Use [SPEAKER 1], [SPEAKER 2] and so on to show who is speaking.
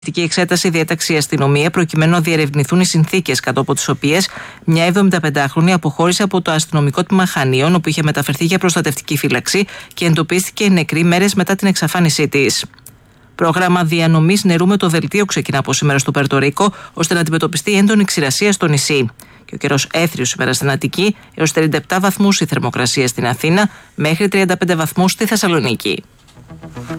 [SPEAKER 1] Εξέταση διέταξη η αστυνομία προκειμένου να διερευνηθούν οι συνθήκες κάτω από τις οποίες μια 75χρονη αποχώρησε από το αστυνομικό τμήμα Χανίων, όπου είχε μεταφερθεί για προστατευτική φύλαξη και εντοπίστηκε νεκρή μέρες μετά την εξαφάνισή της. Πρόγραμμα διανομής νερού με το δελτίο ξεκινά από σήμερα στο Περτορίκο, ώστε να αντιμετωπιστεί έντονη ξηρασία στο νησί. Και ο καιρός έθριος σήμερα στην Αττική, έως 37 βαθμούς η θερμοκρασία στην Αθήνα, μέχρι 35 βαθμούς στη Θεσσαλονίκη.